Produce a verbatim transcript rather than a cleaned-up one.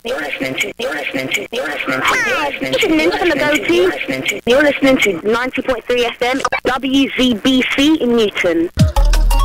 You're listening to, you're listening to, you're listening to, you're listening to, you're listening to, you're listening to, you're listening to ninety point three F M, W Z B C in Newton.